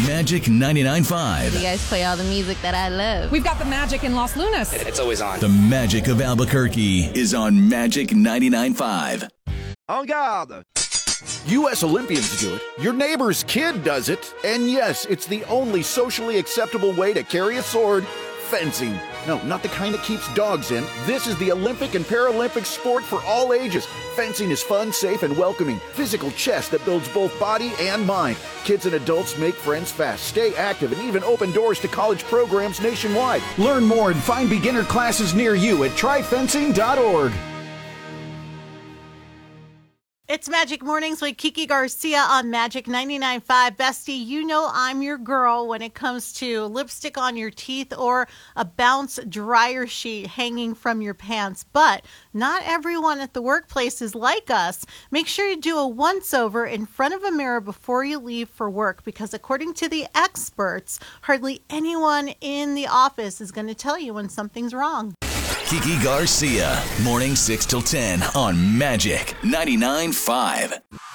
Magic 99.5. You guys play all the music that I love. We've got the magic in Los Lunas. It's always on. The magic of Albuquerque is on Magic 99.5. En garde! U.S. Olympians do it. Your neighbor's kid does it. And yes, it's the only socially acceptable way to carry a sword. Fencing. No, not the kind that keeps dogs in. This is the Olympic and Paralympic sport for all ages. Fencing is fun, safe, and welcoming. Physical chess that builds both body and mind. Kids and adults make friends fast, stay active, and even open doors to college programs nationwide. Learn more and find beginner classes near you at tryfencing.org. It's Magic Mornings with Kiki Garcia on Magic 99.5. Bestie, you know I'm your girl when it comes to lipstick on your teeth or a bounce dryer sheet hanging from your pants. But not everyone at the workplace is like us. Make sure you do a once-over in front of a mirror before you leave for work, because according to the experts, hardly anyone in the office is going to tell you when something's wrong. Kiki Garcia, morning 6 till 10 on Magic 99.5.